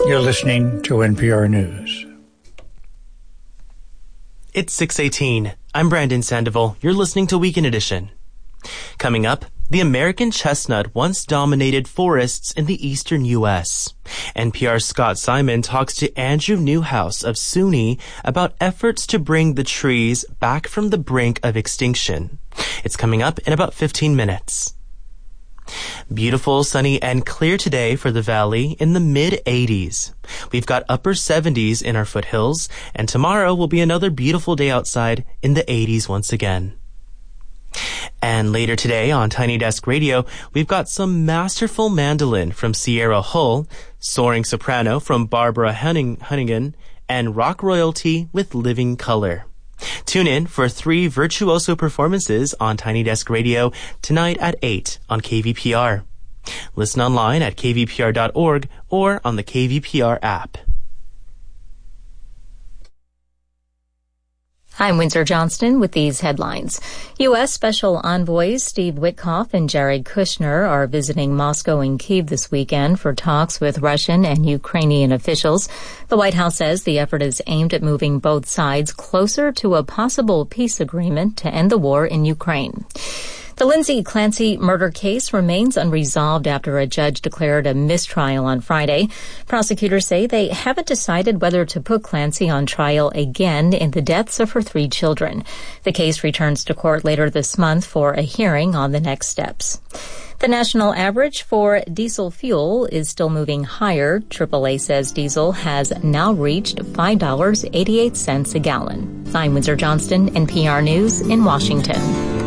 You're listening to NPR News. It's 6:18. I'm Brandon Sandoval. You're listening to Weekend Edition. Coming up, the American chestnut once dominated forests in the eastern U.S. NPR's Scott Simon talks to Andrew Newhouse of SUNY about efforts to bring the trees back from the brink of extinction. It's coming up in about 15 minutes. Beautiful, sunny, and clear today for the valley in the mid-80s. We've got upper 70s in our foothills, and tomorrow will be another beautiful day outside in the 80s once again. And later today on Tiny Desk Radio, we've got some masterful mandolin from Sierra Hull, soaring soprano from Barbara Hunnigan, and rock royalty with Living Color. Tune in for 3 virtuoso performances on Tiny Desk Radio tonight at 8 on KVPR. Listen online at kvpr.org or on the KVPR app. I'm Windsor Johnston with these headlines. U.S. Special Envoys Steve Witkoff and Jared Kushner are visiting Moscow and Kyiv this weekend for talks with Russian and Ukrainian officials. The White House says the effort is aimed at moving both sides closer to a possible peace agreement to end the war in Ukraine. The Lindsay Clancy murder case remains unresolved after a judge declared a mistrial on Friday. Prosecutors say they haven't decided whether to put Clancy on trial again in the deaths of her 3 children. The case returns to court later this month for a hearing on the next steps. The national average for diesel fuel is still moving higher. AAA says diesel has now reached $5.88 a gallon. I'm Windsor Johnston, NPR News in Washington.